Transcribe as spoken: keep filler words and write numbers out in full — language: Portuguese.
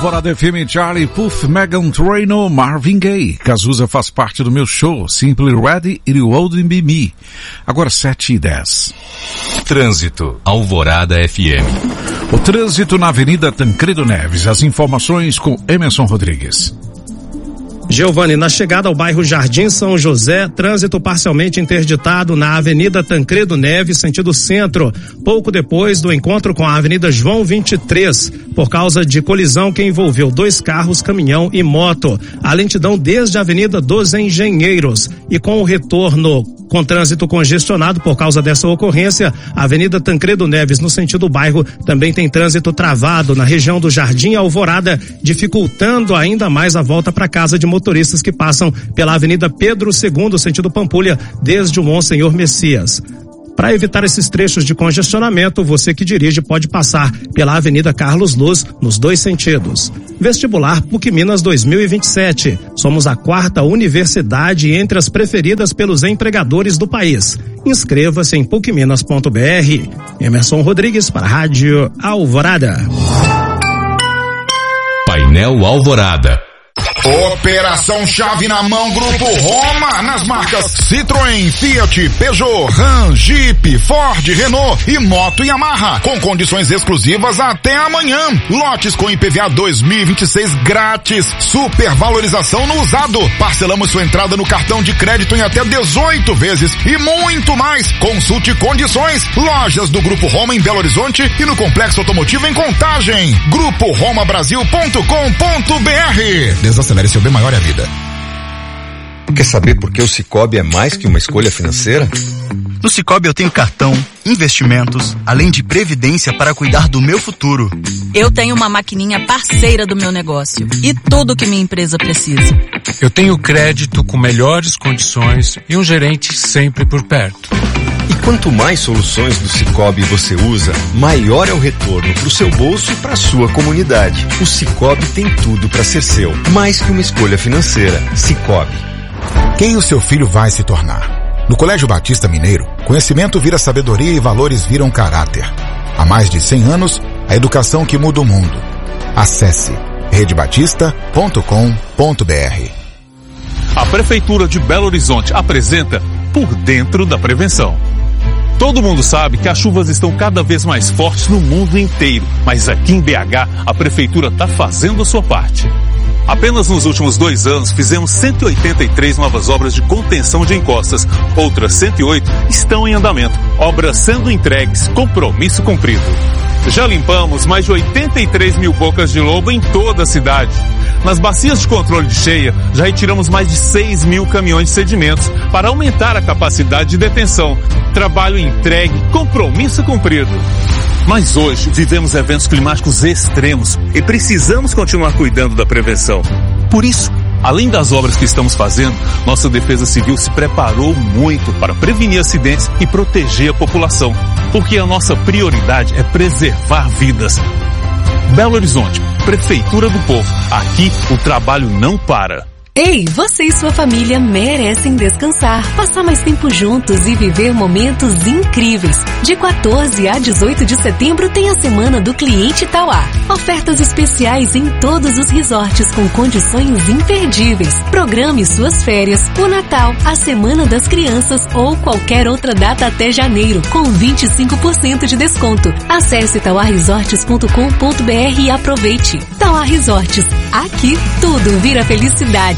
Alvorada F M, Charlie Puth, Megan Trainor, Marvin Gaye. Cazuza faz parte do meu show. Simply Ready e You Wouldn't Be Me. Agora sete e dez. Trânsito, Alvorada F M. O trânsito na Avenida Tancredo Neves. As informações com Emerson Rodrigues. Giovanni, na chegada ao bairro Jardim São José, trânsito parcialmente interditado na Avenida Tancredo Neves, sentido centro, pouco depois do encontro com a Avenida João vinte e três, por causa de colisão que envolveu dois carros, caminhão e moto. A lentidão desde a Avenida dos Engenheiros. E com o retorno com trânsito congestionado por causa dessa ocorrência, a Avenida Tancredo Neves, no sentido bairro, também tem trânsito travado na região do Jardim Alvorada, dificultando ainda mais a volta para casa de motoristas que passam pela Avenida Pedro segundo, sentido Pampulha, desde o Monsenhor Messias. Para evitar esses trechos de congestionamento, você que dirige pode passar pela Avenida Carlos Luz nos dois sentidos. Vestibular PUC Minas dois mil e vinte e sete. Somos a quarta universidade entre as preferidas pelos empregadores do país. Inscreva-se em puc minas ponto b r. Emerson Rodrigues para a Rádio Alvorada. Painel Alvorada. Operação Chave na Mão Grupo Roma, nas marcas Citroën, Fiat, Peugeot, Ram, Jeep, Ford, Renault e Moto Yamaha, com condições exclusivas até amanhã. Lotes com I P V A dois mil e vinte e seis grátis, supervalorização no usado, parcelamos sua entrada no cartão de crédito em até dezoito vezes e muito mais. Consulte condições. Lojas do Grupo Roma em Belo Horizonte e no Complexo Automotivo em Contagem. grupo roma brasil ponto com ponto b r. Desacelere seu bem maior é a vida. Quer saber por que o Sicoob é mais que uma escolha financeira? No Sicoob eu tenho cartão, investimentos, além de previdência para cuidar do meu futuro. Eu tenho uma maquininha parceira do meu negócio e tudo que minha empresa precisa. Eu tenho crédito com melhores condições e um gerente sempre por perto. E quanto mais soluções do Sicoob você usa, maior é o retorno para o seu bolso e para a sua comunidade. O Sicoob tem tudo para ser seu, mais que uma escolha financeira. Sicoob. Quem o seu filho vai se tornar? No Colégio Batista Mineiro, conhecimento vira sabedoria e valores viram caráter. Há mais de cem anos, a educação que muda o mundo. Acesse rede batista ponto com ponto b r. A Prefeitura de Belo Horizonte apresenta Por Dentro da Prevenção. Todo mundo sabe que as chuvas estão cada vez mais fortes no mundo inteiro, mas aqui em B H a Prefeitura está fazendo a sua parte. Apenas nos últimos dois anos fizemos cento e oitenta e três novas obras de contenção de encostas, outras cento e oito estão em andamento, obras sendo entregues, compromisso cumprido. Já limpamos mais de oitenta e três mil bocas de lobo em toda a cidade. Nas bacias de controle de cheia, já retiramos mais de seis mil caminhões de sedimentos para aumentar a capacidade de detenção. Trabalho entregue, compromisso cumprido. Mas hoje vivemos eventos climáticos extremos e precisamos continuar cuidando da prevenção. Por isso, além das obras que estamos fazendo, nossa Defesa Civil se preparou muito para prevenir acidentes e proteger a população, porque a nossa prioridade é preservar vidas. Belo Horizonte, Prefeitura do Povo. Aqui o trabalho não para. Ei, você e sua família merecem descansar, passar mais tempo juntos e viver momentos incríveis. De quatorze a dezoito de setembro tem a Semana do Cliente Tauá. Ofertas especiais em todos os resorts com condições imperdíveis. Programe suas férias, o Natal, a Semana das Crianças ou qualquer outra data até janeiro com vinte e cinco por cento de desconto. Acesse tauá resorts ponto com ponto b r e aproveite. Tauá Resorts, aqui tudo vira felicidade.